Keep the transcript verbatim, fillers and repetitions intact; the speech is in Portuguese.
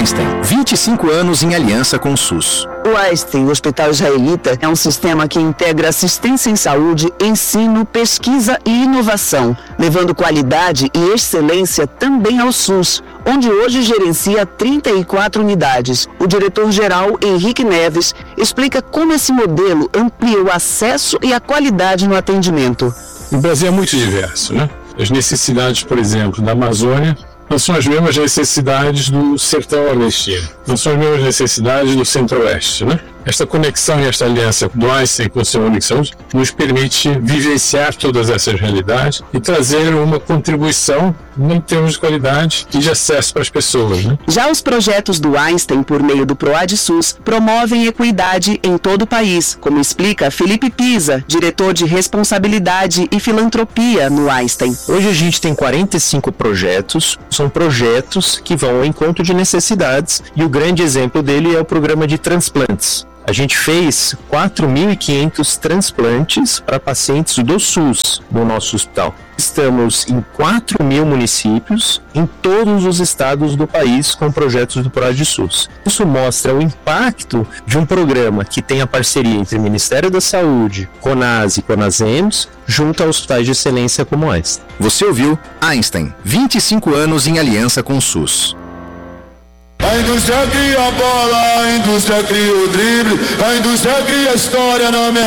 Einstein, vinte e cinco anos em aliança com o SUS. O Einstein, o Hospital Israelita, é um sistema que integra assistência em saúde, ensino, pesquisa e inovação, levando qualidade e excelência também ao SUS, onde hoje gerencia trinta e quatro unidades. O diretor-geral, Henrique Neves, explica como esse modelo amplia o acesso e a qualidade no atendimento. O Brasil é muito diverso, né? As necessidades, por exemplo, da Amazônia não são as mesmas necessidades do sertão nordestino, não são as mesmas necessidades do centro-oeste, né? Esta conexão e esta aliança do Einstein com o Sistema Único de Saúde nos permite vivenciar todas essas realidades e trazer uma contribuição em termos de qualidade e de acesso para as pessoas, né? Já os projetos do Einstein, por meio do PROAD SUS, promovem equidade em todo o país, como explica Felipe Pisa, diretor de Responsabilidade e Filantropia no Einstein. Hoje a gente tem quarenta e cinco projetos, são projetos que vão ao encontro de necessidades e o grande exemplo dele é o programa de transplantes. A gente fez quatro mil e quinhentos transplantes para pacientes do SUS no nosso hospital. Estamos em quatro mil municípios em todos os estados do país com projetos do PROAD SUS. Isso mostra o impacto de um programa que tem a parceria entre o Ministério da Saúde, CONAS e CONASEMS, junto a hospitais de excelência como o Einstein. Você ouviu Einstein, vinte e cinco anos em aliança com o SUS. A indústria cria a bola, a indústria cria o drible, a indústria cria a história na minha